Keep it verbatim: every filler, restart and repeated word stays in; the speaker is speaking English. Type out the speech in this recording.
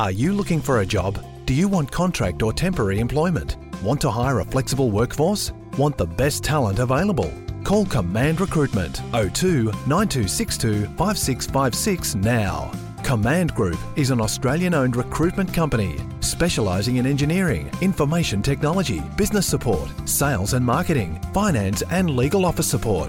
Are you looking for a job? Do you want contract or temporary employment? Want to hire a flexible workforce? Want the best talent available? Call Command Recruitment oh two nine two six two five six five six now. Command Group is an Australian-owned recruitment company specialising in engineering, information technology, business support, sales and marketing, finance and legal office support.